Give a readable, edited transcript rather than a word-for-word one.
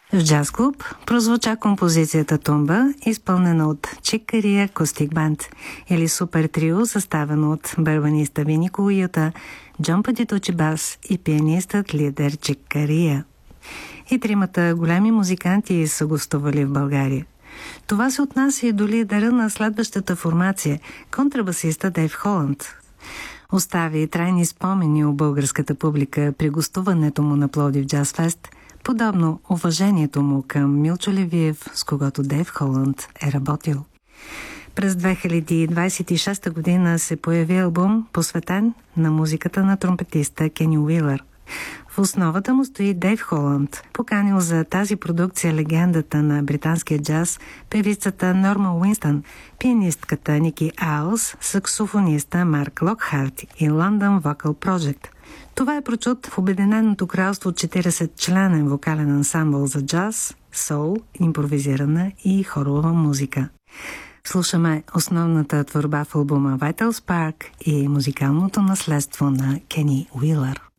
В джаз клуб прозвуча композицията Тумба, изпълнена от Чик Кария Акустик Банд, или супер трио, съставено от барабаниста Вини Колоюта, Джон Патитучи бас и пианистът лидер Чик Кария. И тримата големи музиканти са гостували в България. Това се отнася и до лидера на следващата формация, контрабасиста Дейв Холанд. Остави трайни спомени у българската публика при гостуването му на Пловдив Джаз Фест, подобно уважението му към Милчо Левиев, с когото Дейв Холанд е работил. През 2026 година се появи албум, посветен на музиката на тромпетиста Кени Уилър. В основата му стои Дейв Холанд, поканил за тази продукция легендата на британския джаз, певицата Норма Уинстън, пианистката Ники Аус, саксофониста Марк Локхарт и London Vocal Project. Това е прочут в Обединеното кралство 40-членен вокален ансамбъл за джаз, соул, импровизирана и хорова музика. Слушаме основната творба в албума Vital Spark и музикалното наследство на Кени Уилър.